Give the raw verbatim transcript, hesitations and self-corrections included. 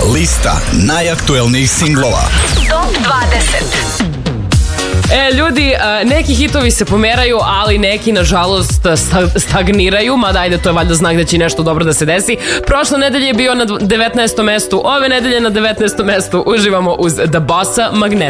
Lista najaktuelnijih singlova. Top dvadeset. E, ljudi, neki hitovi se pomeraju, ali neki, nažalost, stagniraju, mada ajde, to je valjda znak da će nešto dobro da se desi. Prošle nedelje je bio na devetnaestom mestu, ove nedelje na devetnaestom mestu uživamo uz The Bossa Magneto.